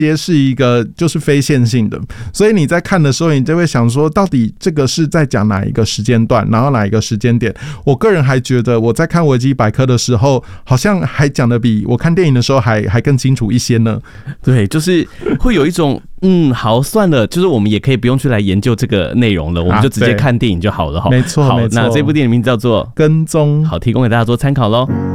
接是一个就是非线性的，所以你在看的时候，你就会想说，到底这个是在讲哪一个时间段，然后哪一个时间点？我个人还觉得，我在看维基百科的时候，好像还讲的比我看电影的时候还更清楚一些呢。 对，就是会有一种好，算了，就是我们也可以不用去来研究这个内容了，我们就直接看电影就好了哈。 没错， 好，那这部电影名字叫做《 跟踪》， 好，提供给大家做参考咯。